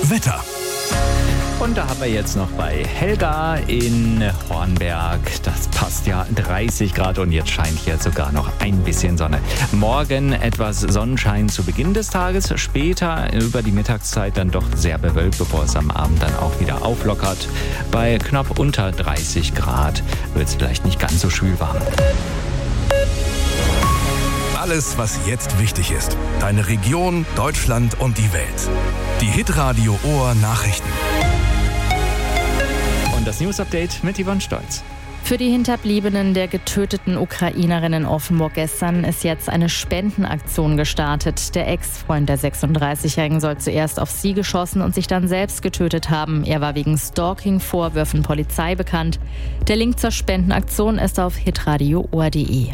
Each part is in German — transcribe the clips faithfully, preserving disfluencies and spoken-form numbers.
Wetter. Und da haben wir jetzt noch bei Helga in Hornberg. Das passt ja, dreißig Grad und jetzt scheint hier sogar noch ein bisschen Sonne. Morgen etwas Sonnenschein zu Beginn des Tages, später über die Mittagszeit dann doch sehr bewölkt, bevor es am Abend dann auch wieder auflockert. Bei knapp unter dreißig Grad wird es vielleicht nicht ganz so schwül warm. Alles, was jetzt wichtig ist. Deine Region, Deutschland und die Welt. Die Hitradio Ohr Nachrichten. Das News-Update mit Yvonne Stolz. Für die Hinterbliebenen der getöteten Ukrainerin in Offenburg gestern ist jetzt eine Spendenaktion gestartet. Der Ex-Freund der sechsunddreißigjährigen soll zuerst auf sie geschossen und sich dann selbst getötet haben. Er war wegen Stalking-Vorwürfen Polizei bekannt. Der Link zur Spendenaktion ist auf hitradio ohr punkt de.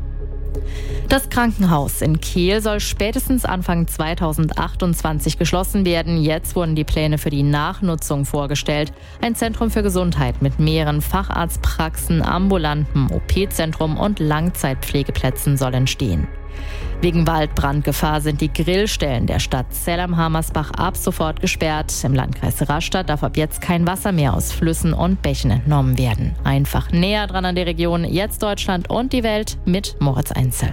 Das Krankenhaus in Kehl soll spätestens Anfang zweitausendachtundzwanzig geschlossen werden. Jetzt wurden die Pläne für die Nachnutzung vorgestellt. Ein Zentrum für Gesundheit mit mehreren Facharztpraxen, ambulanten O P-Zentrum und Langzeitpflegeplätzen soll entstehen. Wegen Waldbrandgefahr sind die Grillstellen der Stadt Zell am Hammersbach ab sofort gesperrt. Im Landkreis Rastatt darf ab jetzt kein Wasser mehr aus Flüssen und Bächen entnommen werden. Einfach näher dran an die Region, jetzt Deutschland und die Welt mit Moritz Einzel.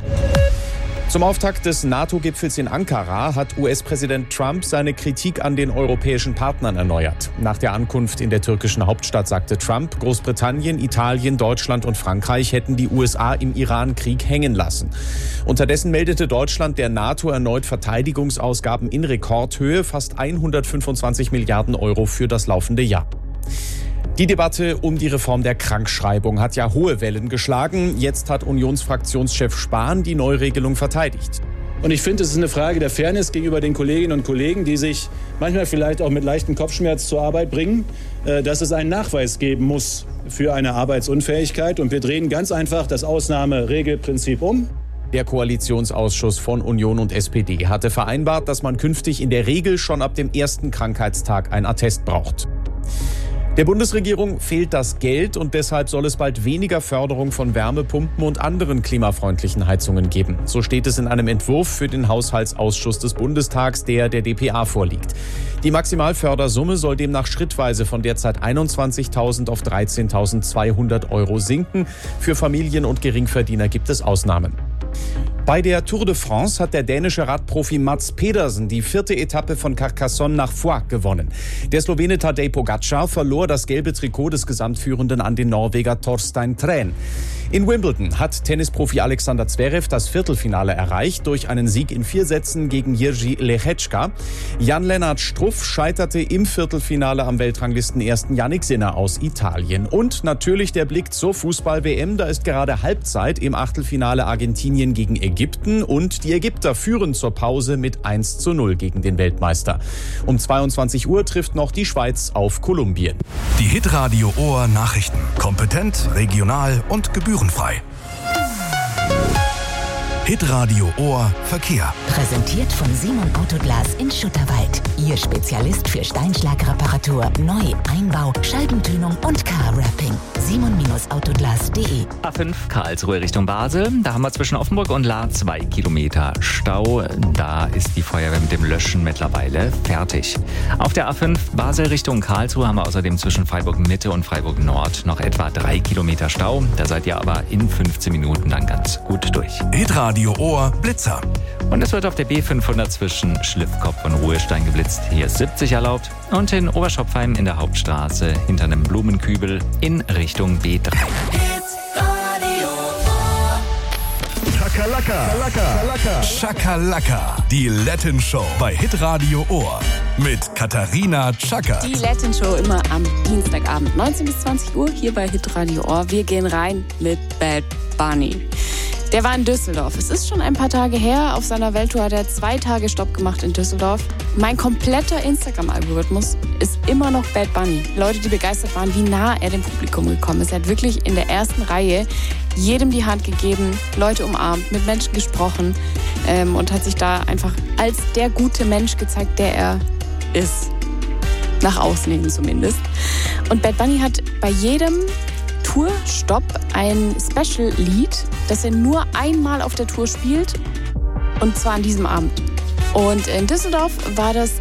Zum Auftakt des NATO-Gipfels in Ankara hat U S-Präsident Trump seine Kritik an den europäischen Partnern erneuert. Nach der Ankunft in der türkischen Hauptstadt sagte Trump, Großbritannien, Italien, Deutschland und Frankreich hätten die U S A im Iran-Krieg hängen lassen. Unterdessen meldete Deutschland der NATO erneut Verteidigungsausgaben in Rekordhöhe, fast hundertfünfundzwanzig Milliarden Euro für das laufende Jahr. Die Debatte um die Reform der Krankschreibung hat ja hohe Wellen geschlagen. Jetzt hat Unionsfraktionschef Spahn die Neuregelung verteidigt. Und ich finde, es ist eine Frage der Fairness gegenüber den Kolleginnen und Kollegen, die sich manchmal vielleicht auch mit leichtem Kopfschmerz zur Arbeit bringen, dass es einen Nachweis geben muss für eine Arbeitsunfähigkeit. Und wir drehen ganz einfach das Ausnahmeregelprinzip um. Der Koalitionsausschuss von Union und S P D hatte vereinbart, dass man künftig in der Regel schon ab dem ersten Krankheitstag ein Attest braucht. Der Bundesregierung fehlt das Geld und deshalb soll es bald weniger Förderung von Wärmepumpen und anderen klimafreundlichen Heizungen geben. So steht es in einem Entwurf für den Haushaltsausschuss des Bundestags, der der D P A vorliegt. Die Maximalfördersumme soll demnach schrittweise von derzeit einundzwanzigtausend auf dreizehntausendzweihundert Euro sinken. Für Familien und Geringverdiener gibt es Ausnahmen. Bei der Tour de France hat der dänische Radprofi Mads Pedersen die vierte Etappe von Carcassonne nach Foix gewonnen. Der Slowene Tadej Pogačar verlor das gelbe Trikot des Gesamtführenden an den Norweger Torstein Træn. In Wimbledon hat Tennisprofi Alexander Zverev das Viertelfinale erreicht durch einen Sieg in vier Sätzen gegen Jiří Lehečka. Jan-Lennart Struff scheiterte im Viertelfinale am Weltranglistenersten Jannik Sinner aus Italien. Und natürlich der Blick zur Fußball-W M. Da ist gerade Halbzeit im Achtelfinale Argentinien gegen Ägypten und die Ägypter führen zur Pause mit eins zu null gegen den Weltmeister. Um zweiundzwanzig Uhr trifft noch die Schweiz auf Kolumbien. Die Hitradio Ohr Nachrichten. Kompetent, regional und gebührenfrei. Hitradio Ohr Verkehr. Präsentiert von Simon Autoglas in Schutterwald. Ihr Spezialist für Steinschlagreparatur, Neu-, Einbau, Scheibentönung und Car-Wrapping. simon Autoglas punkt de. A fünf Karlsruhe Richtung Basel. Da haben wir zwischen Offenburg und Lahr zwei Kilometer Stau. Da ist die Feuerwehr mit dem Löschen mittlerweile fertig. Auf der A fünf Basel Richtung Karlsruhe haben wir außerdem zwischen Freiburg Mitte und Freiburg Nord noch etwa drei Kilometer Stau. Da seid ihr aber in fünfzehn Minuten dann ganz gut durch. Hitradio Ohr Blitzer. Und es wird auf der B fünfhundert zwischen Schliffkopf und Ruhestein geblitzt. Hier ist siebzig erlaubt. Und in Oberschopfheim in der Hauptstraße hinter einem Blumenkübel in Richtung B drei. Schakalaka. Schakalaka. Die Latin Show bei Hitradio Ohr. Mit Katharina Tschakert. Die Latin Show immer am Dienstagabend, neunzehn bis zwanzig Uhr hier bei Hitradio Ohr. Wir gehen rein mit Bad Bunny. Der war in Düsseldorf. Es ist schon ein paar Tage her. Auf seiner Welttour hat er zwei Tage Stopp gemacht in Düsseldorf. Mein kompletter Instagram-Algorithmus ist immer noch Bad Bunny. Leute, die begeistert waren, wie nah er dem Publikum gekommen ist. Er hat wirklich in der ersten Reihe jedem die Hand gegeben, Leute umarmt, mit Menschen gesprochen ähm, und hat sich da einfach als der gute Mensch gezeigt, der er ist. Nach außen hin zumindest. Und Bad Bunny hat bei jedem Tourstopp ein Special-Lied, das er nur einmal auf der Tour spielt, und zwar an diesem Abend. Und in Düsseldorf war das